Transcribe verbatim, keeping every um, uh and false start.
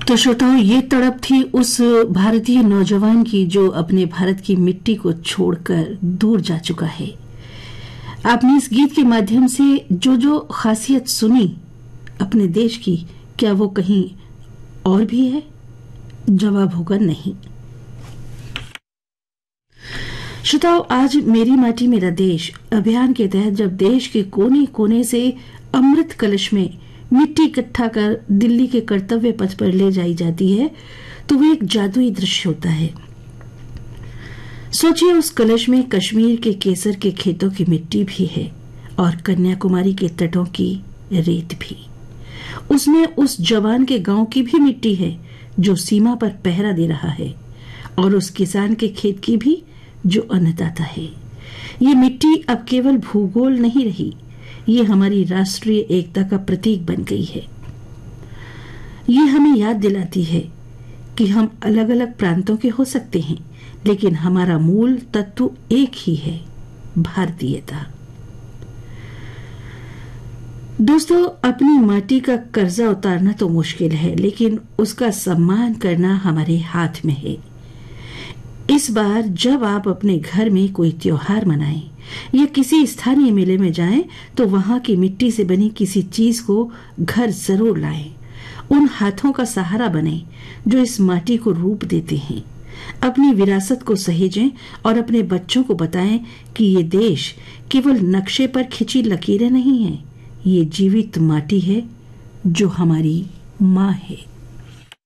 तो श्रोताओं, ये तड़प थी उस भारतीय नौजवान की जो अपने भारत की मिट्टी को छोड़कर दूर जा चुका है। आपने इस गीत के माध्यम से जो जो खासियत सुनी अपने देश की, क्या वो कहीं और भी है? जवाब होगा नहीं। श्रोताओं, आज मेरी माटी मेरा देश अभियान के तहत जब देश के कोने कोने से अमृत कलश में मिट्टी इकट्ठा कर दिल्ली के कर्तव्य पथ पर ले जाई जाती है, तो वो एक जादुई दृश्य होता है। सोचिए, उस कलश में कश्मीर के केसर के खेतों की मिट्टी भी है और कन्याकुमारी के तटों की रेत भी। उसमें उस जवान के गांव की भी मिट्टी है जो सीमा पर पहरा दे रहा है, और उस किसान के खेत की भी जो अन्नदाता है। ये मिट्टी अब केवल भूगोल नहीं रही, ये हमारी राष्ट्रीय एकता का प्रतीक बन गई है। ये हमें याद दिलाती है कि हम अलग अलग प्रांतों के हो सकते हैं, लेकिन हमारा मूल तत्व एक ही है, भारतीयता। दोस्तों, अपनी माटी का कर्जा उतारना तो मुश्किल है, लेकिन उसका सम्मान करना हमारे हाथ में है। इस बार जब आप अपने घर में कोई त्योहार मनाएं या किसी स्थानीय मेले में जाएं, तो वहां की मिट्टी से बनी किसी चीज को घर जरूर लाएं। उन हाथों का सहारा बने जो इस माटी को रूप देते हैं। अपनी विरासत को सहेजें और अपने बच्चों को बताएं कि ये देश केवल नक्शे पर खिंची लकीरें नहीं है, ये जीवित माटी है जो हमारी माँ है।